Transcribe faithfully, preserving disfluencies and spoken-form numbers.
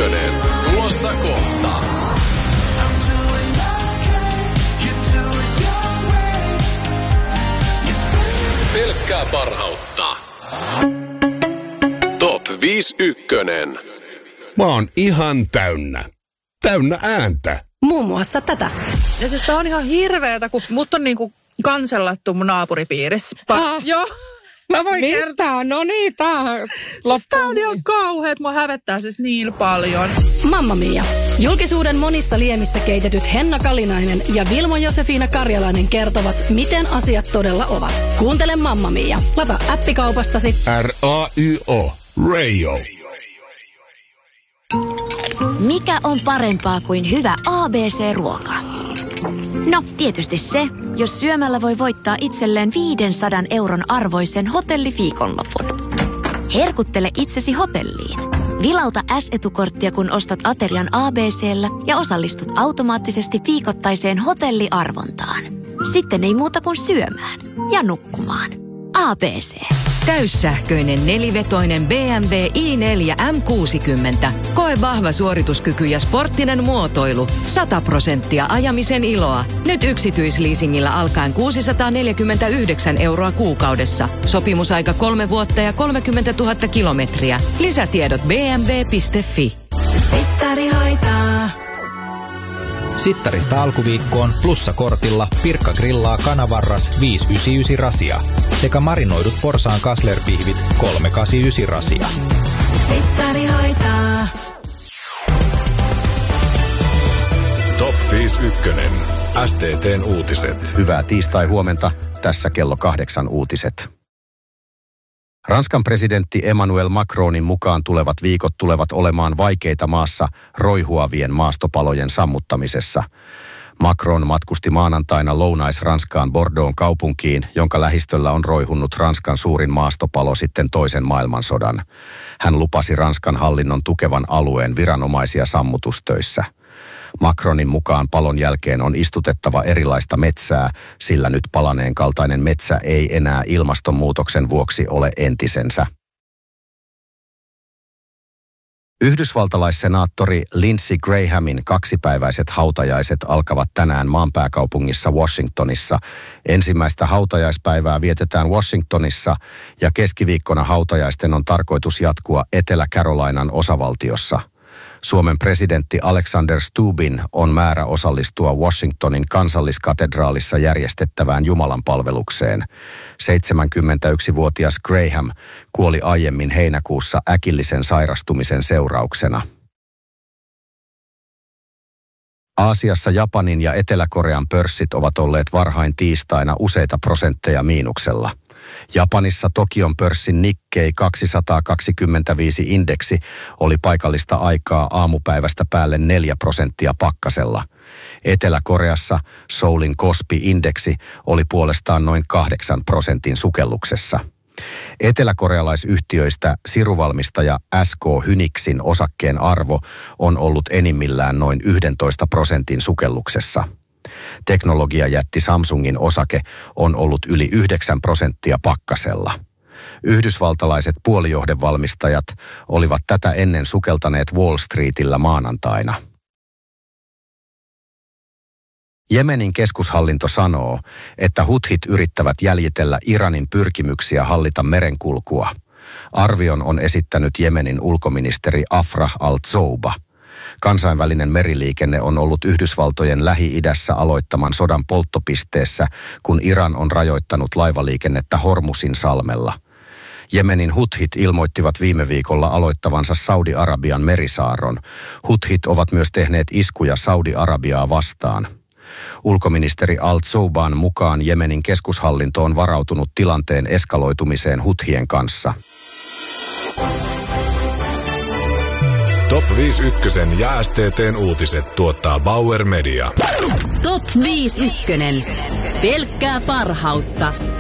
tulossa kohta. Pelkkää parhautta. Top viisi ykkönen. Mä oon ihan täynnä. Täynnä ääntä. Muun muassa tätä. Ja siis tää on ihan hirveetä, kun mut on niinku kansellattu mun naapuripiirissä. Pa- ah, Joo. Mä voin mitä? kertoa. No niin, tää siis tää on ihan kauhea, että mua hävettää siis niin paljon. Mamma Mia. Julkisuuden monissa liemissä keitetyt Henna Kalinainen ja Vilmo Josefina Karjalainen kertovat, miten asiat todella ovat. Kuuntele Mamma Mia. Lata appikaupastasi. R A Y O. Rayo. Mikä on parempaa kuin hyvä A B C-ruoka? No, tietysti se, jos syömällä voi voittaa itselleen viisisataa euron arvoisen hotelliviikonlopun. Herkuttele itsesi hotelliin. Vilauta S-etukorttia, kun ostat aterian A B C:llä ja osallistut automaattisesti viikoittaiseen hotelliarvontaan. Sitten ei muuta kuin syömään ja nukkumaan. A B C. Täyssähköinen nelivetoinen B M W i neljä M kuusikymmentä. Koe vahva suorituskyky ja sporttinen muotoilu. sata prosenttia ajamisen iloa. Nyt yksityisleasingillä alkaen kuusisataaneljäkymmentäyhdeksän euroa kuukaudessa. Sopimusaika kolme vuotta ja kolmekymmentätuhatta kilometriä. Lisätiedot b m w piste f i. Sittari hoitaa. Sittarista alkuviikkoon plussakortilla Pirkka grillaa kanavarras viisisataayhdeksänkymmentäyhdeksän rasia sekä marinoidut porsaan kaslerpihvit kolmesataakahdeksankymmentäyhdeksän rasia. Sittari hoitaa. Top viisi ykkönen. S T T:n uutiset. Hyvää tiistai-huomenta. Tässä kello kahdeksan uutiset. Ranskan presidentti Emmanuel Macronin mukaan tulevat viikot tulevat olemaan vaikeita maassa roihuavien maastopalojen sammuttamisessa. Macron matkusti maanantaina Lounais-Ranskaan Bordeauxn kaupunkiin, jonka lähistöllä on roihunnut Ranskan suurin maastopalo sitten toisen maailmansodan. Hän lupasi Ranskan hallinnon tukevan alueen viranomaisia sammutustöissä. Macronin mukaan palon jälkeen on istutettava erilaista metsää, sillä nyt palaneen kaltainen metsä ei enää ilmastonmuutoksen vuoksi ole entisensä. Yhdysvaltalaissenaattori Lindsey Grahamin kaksipäiväiset hautajaiset alkavat tänään maanpääkaupungissa Washingtonissa. Ensimmäistä hautajaispäivää vietetään Washingtonissa ja keskiviikkona hautajaisten on tarkoitus jatkua Etelä-Carolinan osavaltiossa. Suomen presidentti Alexander Stubbin on määrä osallistua Washingtonin kansalliskatedraalissa järjestettävään jumalanpalvelukseen. seitsemänkymmentäyksivuotias Graham kuoli aiemmin heinäkuussa äkillisen sairastumisen seurauksena. Aasiassa Japanin ja Etelä-Korean pörssit ovat olleet varhain tiistaina useita prosentteja miinuksella. Japanissa Tokion pörssin Nikkei kaksisataakaksikymmentäviisi-indeksi oli paikallista aikaa aamupäivästä päälle neljä prosenttia pakkasella. Etelä-Koreassa Seoulin Kospi-indeksi oli puolestaan noin kahdeksan prosentin sukelluksessa. Eteläkorealaisyhtiöistä siruvalmistaja S K Hynixin osakkeen arvo on ollut enimmillään noin yksitoista prosentin sukelluksessa. Teknologiajätti Samsungin osake on ollut yli yhdeksän prosenttia pakkasella. Yhdysvaltalaiset puolijohdevalmistajat olivat tätä ennen sukeltaneet Wall Streetillä maanantaina. Jemenin keskushallinto sanoo, että huthit yrittävät jäljitellä Iranin pyrkimyksiä hallita merenkulkua. Arvion on esittänyt Jemenin ulkoministeri Afrah al-Zouba. Kansainvälinen meriliikenne on ollut Yhdysvaltojen Lähi-idässä aloittaman sodan polttopisteessä, kun Iran on rajoittanut laivaliikennettä Hormusin salmella. Jemenin huthit ilmoittivat viime viikolla aloittavansa Saudi-Arabian merisaaron. Huthit ovat myös tehneet iskuja Saudi-Arabiaa vastaan. Ulkoministeri al-Zouban mukaan Jemenin keskushallinto on varautunut tilanteen eskaloitumiseen huthien kanssa. Top viisi ykkösen ja S T T:n uutiset tuottaa Bauer Media. Top viisi ykkönen. Pelkkää parhautta.